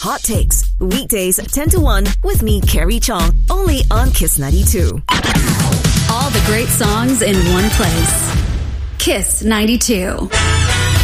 Hot Takes, weekdays 10 to 1 with me, Carrie Chong, only on Kiss 92. All the great songs in one place. Kiss 92.